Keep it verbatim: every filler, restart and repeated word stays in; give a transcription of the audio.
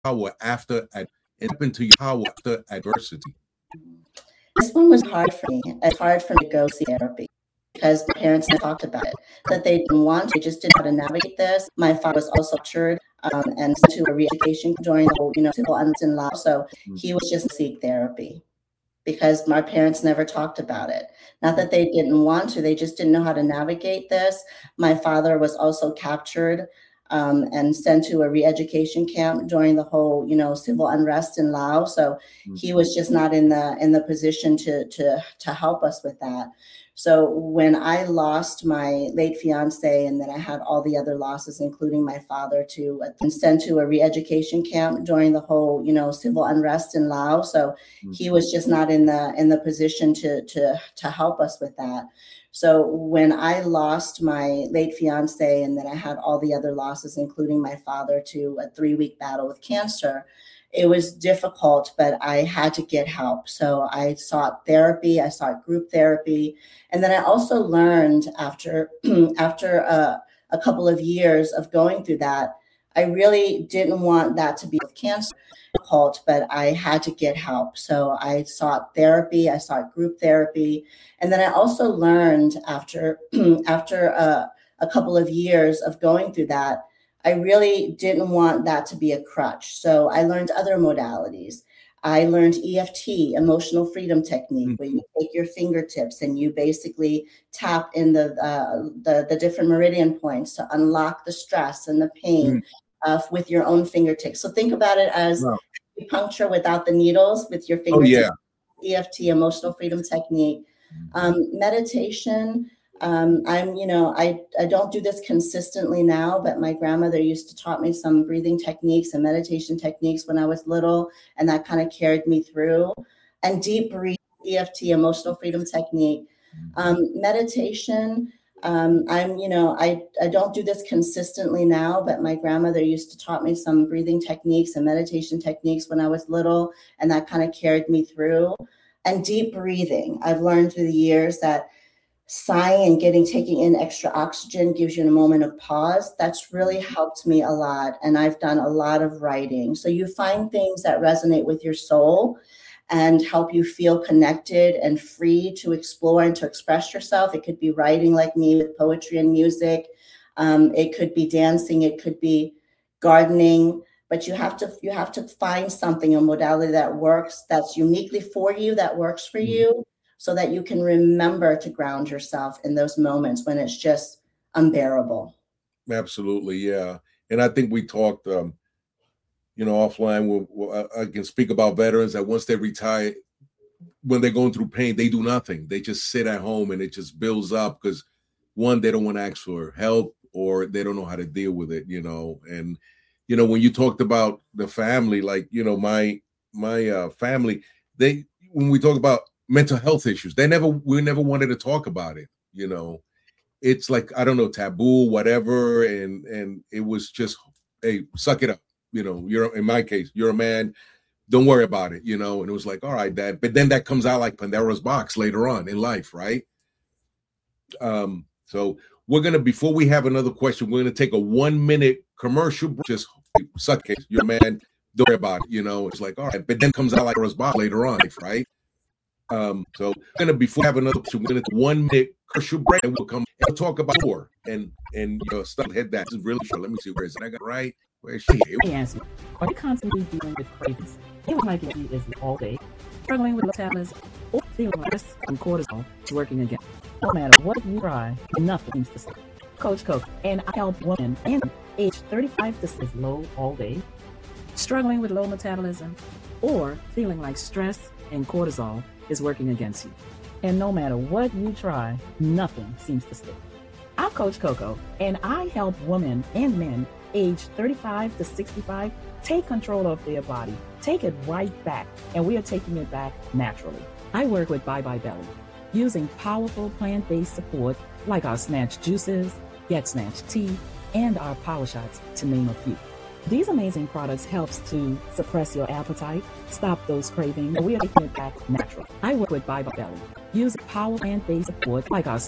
power after ad- it happened to you power after adversity? This one was hard for me. It's hard for me to go see therapy because my parents talked about it, that they didn't want to, they just didn't know how to navigate this. My father was also tortured um, and sent to a re-education during the whole, you know, civil unrest in Laos. So he was just seek therapy because my parents never talked about it. Not that they didn't want to, they just didn't know how to navigate this. My father was also captured um, and sent to a re-education camp during the whole, you know, civil unrest in Laos. So he was just not in the in the position to to to help us with that. So when I lost my late fiance and then I had all the other losses, including my father, to uh, sent to a re-education camp during the whole, you know, civil unrest in Laos. So he was just not in the in the position to to to help us with that. So when I lost my late fiance and then I had all the other losses, including my father, to a three-week battle with cancer, it was difficult, but I had to get help. So I sought therapy, I sought group therapy. And then I also learned after, after a, a couple of years of going through that, I really didn't want that to be with cancer, difficult, but I had to get help. So I sought therapy, I sought group therapy. And then I also learned after, after a, a couple of years of going through that, I really didn't want that to be a crutch. So I learned other modalities. I learned E F T, emotional freedom technique, mm-hmm. where you take your fingertips and you basically tap in the, uh, the, the different meridian points to unlock the stress and the pain mm-hmm. uh, with your own fingertips. So think about it as wow. acupuncture without the needles with your fingertips. Oh, yeah. E F T, emotional freedom technique. Um, meditation. Um, I'm, you know, I, I don't do this consistently now, but my grandmother used to taught me some breathing techniques and meditation techniques when I was little, and that kind of carried me through. And deep breathing, E F T, emotional freedom technique, um, meditation. Um, I'm, you know, I, I don't do this consistently now, but my grandmother used to taught me some breathing techniques and meditation techniques when I was little, and that kind of carried me through. And deep breathing, I've learned through the years that sighing and getting taking in extra oxygen gives you a moment of pause. That's really helped me a lot. And I've done a lot of writing. So you find things that resonate with your soul and help you feel connected and free to explore and to express yourself. It could be writing like me with poetry and music. Um, it could be dancing. It could be gardening. But you have to you have to find something, a modality that works, that's uniquely for you, that works for you, so that you can remember to ground yourself in those moments when it's just unbearable. Absolutely, yeah. And I think we talked, um, you know, offline. We'll, we'll, I can speak about veterans that once they retire, when they're going through pain, they do nothing. They just sit at home and it just builds up because, one, they don't want to ask for help or they don't know how to deal with it, you know. And, you know, when you talked about the family, like, you know, my my uh, family, they when we talk about mental health issues, they never we never wanted to talk about it. You know, it's like, I don't know, taboo, whatever. And and it was just, hey, suck it up. You know, you're in my case, you're a man. Don't worry about it. You know, and it was like, all right, Dad. But then that comes out like Pandora's box later on in life. Right. Um, so we're going to, before we have another question, we're going to take a one minute commercial break. Just suck it. You're a man. Don't worry about it. You know, it's like, all right. But then comes out like Pandora's box later on. Right. Um, so we're gonna before we have another we're gonna one minute commercial break and we'll come and we'll talk about more and and your stuff head that. This is really short. Let me see where is it. I got it right. Where is she? Let me ask you, are you constantly dealing with cravings? Feeling like it is all day, struggling with metabolism, or feeling like stress and cortisol is working again? No matter what you try, nothing seems to stop. Coach Coco, and I help women in age thirty-five to sixty low all day, struggling with low metabolism, or feeling like stress and cortisol is working against you. And no matter what you try, nothing seems to stick. I'm Coach Coco, and I help women and men age thirty-five to sixty-five take control of their body, take it right back, and we are taking it back naturally. I work with Bye Bye Belly, using powerful plant-based support like our Snatch Juices, Get Snatch Tea, and our Power Shots, to name a few. These amazing products helps to suppress your appetite, stop those cravings, and we are taking it back natural. I work with Bye Bye Belly, using power plant-based support like our